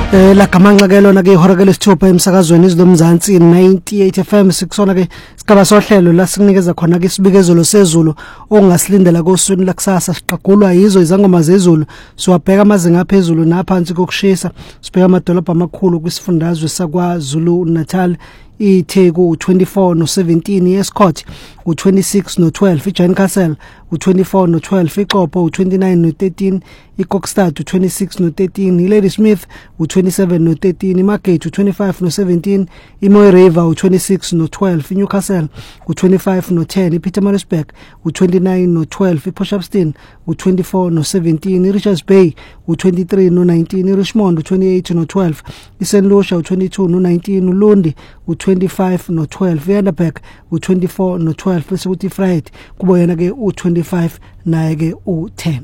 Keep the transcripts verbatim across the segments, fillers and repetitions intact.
Eh la gamanxa ke lona ke ihora ke lesithupha emsakazweni izilomzansi ninety-eight F M sikusona ke sikaba sohlelo la sikunikeza khona ke sibikezelo sezulu ongasilindela kosweni lakusasa siqagulwa yizo izangoma zezulu siwabheka amazinga aphezulu naphansi kokushisa sibheka amadolobha amakhulu kwisifundazwe sakwaZulu Natal iTheku twenty-four no seventeen eScott u twenty-six no twelve iJane Castle u twenty-four no twelve iXhopo u twenty-nine no thirteen iKokstad u twenty-six no thirteen iLadysmith u twenty-seven no thirteen iMargate u twenty-five no seventeen iMooi River u twenty-six no twelve iNewcastle u twenty-five no ten iPietermaritzburg u twenty-nine no twelve iPortshepstone u twenty-four no seventeen iRichards Bay u twenty-three no nineteen iRichmond u twenty-eight no twelve iSaint Lucia u twenty-two no nineteen uLundi u twenty-five no twelve iHeidelberg u twenty-four no twelve bese kuthi Friday kubo yena ke u twenty-five naye ke u ten.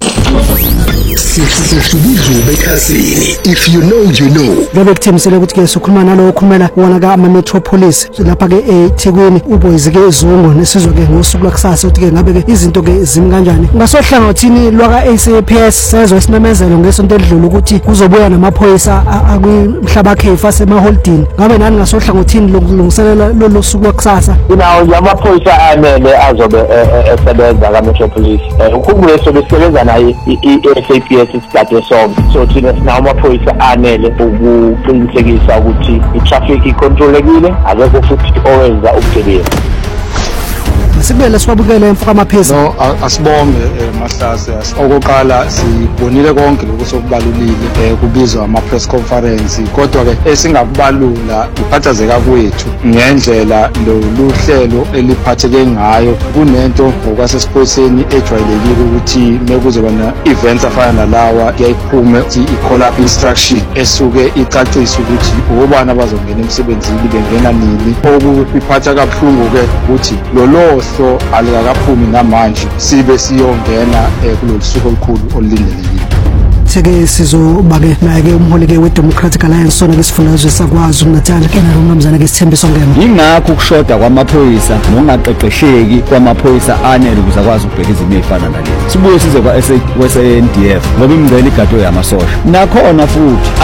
If you know you know. Ngabe kuthemisele ukuthi ke sokhuluma nalo okhulumela wona ka ama metropolis lapha ke eThekwini uBoyzi ke Zungu nesizwe ke ngosuku lakusasa ukuthi ke ngabe ke izinto ke zimi kanjani ngasohlangothini lwaka A C P S sezwe isimemezelo ngesonto edlule ukuthi kuzobuya namaphoyisa akwimhlaba khefa semaholdini ngabe nani ngasohlangothini lokulungiselela lo suku lakusasa inawo yamaphoyisa anele azobe esebenza ka metropolis ukhumbule sobesebenza naye I-A C P S isikade sonke so thina sinawo amaphoyisa anele ukuqinisekisa ukuthi i-traffic icontrolekile akekho futhi owenza ubugebengu. Sibele siwabukele emfaka amaphezi no asibonge Mahlase okoqala sibonile konke lokusokubalulile kubizwa ama press conference kodwa ke esingakubalula uphathazeka kwethu ngendlela lo luhlelo eliphatheke ngayo kunento ngokwasesiphoseni ejwayelekile ukuthi mekuzoba na events afana nalawa kuyayiphume i-call up instruction esuke icacisa ukuthi ubani abazongena emsebenzini bengena nini okuphatha kabuhlungu ke ukuthi lo so alikakaphumi namanje sibe siyongena kulolu suku olukhulu olulindelekile seke sizobake naye ke umholi ke weDemocratic Alliance sona ke sifundazwe sakwaZulu Natal kena nomnumzana ke Sithembiso Ngema ingakho ukushoda kwamaphoyisa nongaqeqesheki kwamaphoyisa anele ukuze akwazi ukubheka izimo ezifana nalezi sibuye size kwa S A N D F ngoba imingcele igadwe yamasosha nakhona futhi